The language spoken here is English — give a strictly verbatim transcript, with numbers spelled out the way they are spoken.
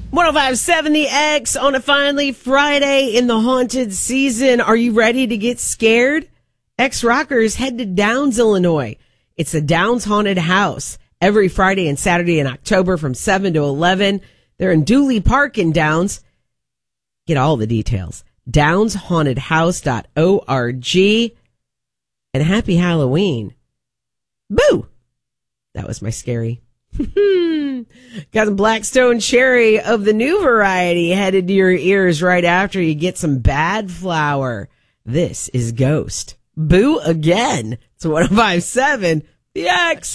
one oh five point seven The X on a finally Friday in the haunted season. Are you ready to get scared? X-Rockers head to Downs, Illinois. It's the Downs Haunted House every Friday and Saturday in October from seven to eleven. They're in Dooley Park in Downs. Get all the details. downs haunted house dot org. And happy Halloween. Boo! That was my scary. Got some Blackstone Cherry of the new variety headed to your ears right after you get some Bad Flower. This is Ghost. Boo again. It's one oh five point seven The X.